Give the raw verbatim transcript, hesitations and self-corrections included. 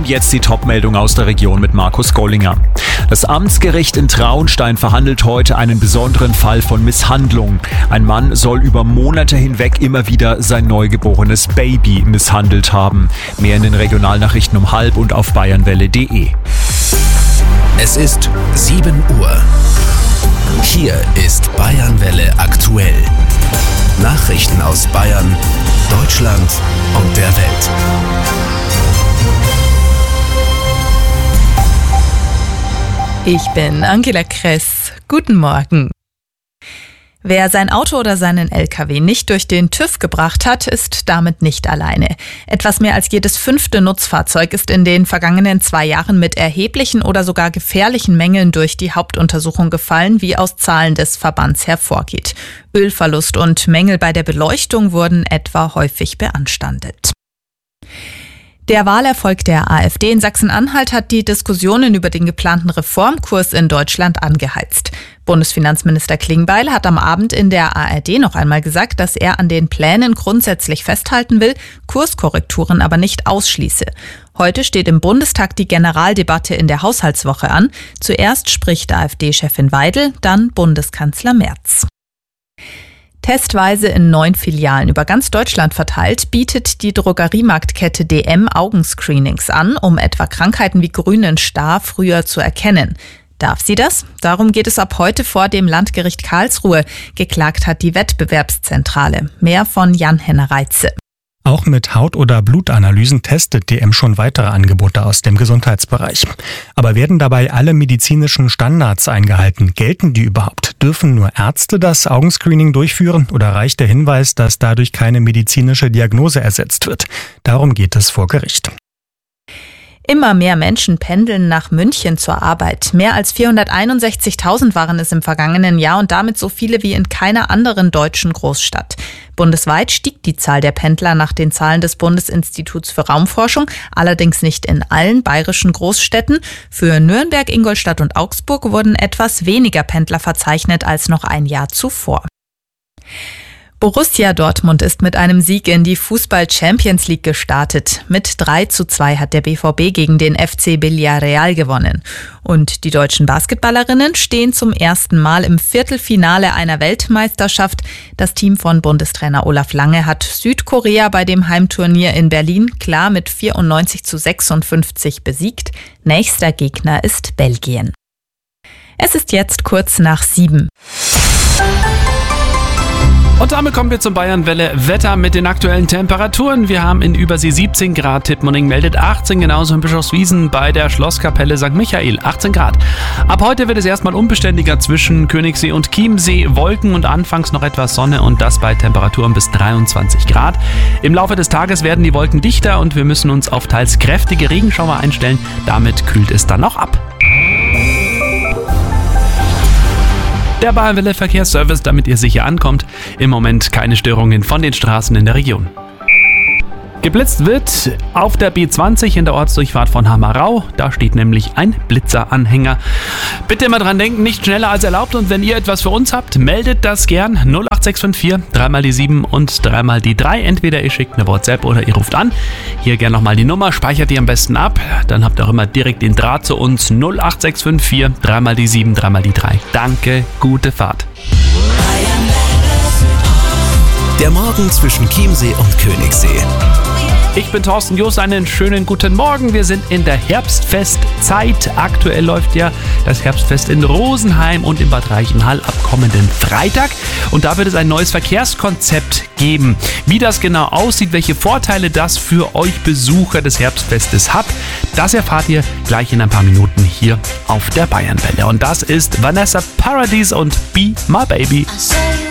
Und jetzt die Top-Meldung aus der Region mit Markus Gollinger. Das Amtsgericht in Traunstein verhandelt heute einen besonderen Fall von Misshandlung. Ein Mann soll über Monate hinweg immer wieder sein neugeborenes Baby misshandelt haben. Mehr in den Regionalnachrichten um halb und auf bayernwelle punkt de. Es ist sieben Uhr. Hier ist Bayernwelle aktuell. Nachrichten aus Bayern, Deutschland und der Welt. Ich bin Angela Kress. Guten Morgen. Wer sein Auto oder seinen L K W nicht durch den TÜV gebracht hat, ist damit nicht alleine. Etwas mehr als jedes fünfte Nutzfahrzeug ist in den vergangenen zwei Jahren mit erheblichen oder sogar gefährlichen Mängeln durch die Hauptuntersuchung gefallen, wie aus Zahlen des Verbands hervorgeht. Ölverlust und Mängel bei der Beleuchtung wurden etwa häufig beanstandet. Der Wahlerfolg der AfD in Sachsen-Anhalt hat die Diskussionen über den geplanten Reformkurs in Deutschland angeheizt. Bundesfinanzminister Klingbeil hat am Abend in der A R D noch einmal gesagt, dass er an den Plänen grundsätzlich festhalten will, Kurskorrekturen aber nicht ausschließe. Heute steht im Bundestag die Generaldebatte in der Haushaltswoche an. Zuerst spricht AfD-Chefin Weidel, dann Bundeskanzler Merz. Testweise in neun Filialen über ganz Deutschland verteilt, bietet die Drogeriemarktkette D M Augenscreenings an, um etwa Krankheiten wie grünen Star früher zu erkennen. Darf sie das? Darum geht es ab heute vor dem Landgericht Karlsruhe. Geklagt hat die Wettbewerbszentrale. Mehr von Jan-Henner Reitze. Auch mit Haut- oder Blutanalysen testet D M schon weitere Angebote aus dem Gesundheitsbereich. Aber werden dabei alle medizinischen Standards eingehalten? Gelten die überhaupt? Dürfen nur Ärzte das Augenscreening durchführen oder reicht der Hinweis, dass dadurch keine medizinische Diagnose ersetzt wird? Darum geht es vor Gericht. Immer mehr Menschen pendeln nach München zur Arbeit. Mehr als vierhunderteinundsechzigtausend waren es im vergangenen Jahr und damit so viele wie in keiner anderen deutschen Großstadt. Bundesweit stieg die Zahl der Pendler nach den Zahlen des Bundesinstituts für Raumforschung, allerdings nicht in allen bayerischen Großstädten. Für Nürnberg, Ingolstadt und Augsburg wurden etwas weniger Pendler verzeichnet als noch ein Jahr zuvor. Borussia Dortmund ist mit einem Sieg in die Fußball-Champions League gestartet. Mit drei zu zwei hat der B V B gegen den F C Villarreal gewonnen. Und die deutschen Basketballerinnen stehen zum ersten Mal im Viertelfinale einer Weltmeisterschaft. Das Team von Bundestrainer Olaf Lange hat Südkorea bei dem Heimturnier in Berlin klar mit vierundneunzig zu sechsundfünfzig besiegt. Nächster Gegner ist Belgien. Es ist jetzt kurz nach sieben. Und damit kommen wir zum Bayernwelle Wetter mit den aktuellen Temperaturen. Wir haben in Übersee siebzehn Grad, Tittmoning meldet achtzehn, genauso in Bischofswiesen bei der Schlosskapelle Sankt Michael achtzehn Grad. Ab heute wird es erstmal unbeständiger zwischen Königssee und Chiemsee, Wolken und anfangs noch etwas Sonne und das bei Temperaturen bis dreiundzwanzig Grad. Im Laufe des Tages werden die Wolken dichter und wir müssen uns auf teils kräftige Regenschauer einstellen. Damit kühlt es dann noch ab. Der Bayernwelle Verkehrsservice, damit ihr sicher ankommt. Im Moment keine Störungen von den Straßen in der Region. Geblitzt wird auf der B zwanzig in der Ortsdurchfahrt von Hamarau. Da steht nämlich ein Blitzeranhänger. Bitte immer dran denken, nicht schneller als erlaubt. Und wenn ihr etwas für uns habt, meldet das gern. null acht sechs fünf vier, dreimal die sieben und dreimal die drei. Entweder ihr schickt eine WhatsApp oder ihr ruft an. Hier gern nochmal die Nummer, speichert die am besten ab. Dann habt ihr auch immer direkt den Draht zu uns. null acht sechs fünf vier, dreimal die sieben, dreimal die drei. Danke, gute Fahrt. Der Morgen zwischen Chiemsee und Königssee. Ich bin Thorsten Jost, einen schönen guten Morgen. Wir sind in der Herbstfestzeit. Aktuell läuft ja das Herbstfest in Rosenheim und in Bad Reichenhall ab kommenden Freitag. Und da wird es ein neues Verkehrskonzept geben. Wie das genau aussieht, welche Vorteile das für euch Besucher des Herbstfestes hat, das erfahrt ihr gleich in ein paar Minuten hier auf der Bayernwelle. Und das ist Vanessa Paradis und Be My Baby.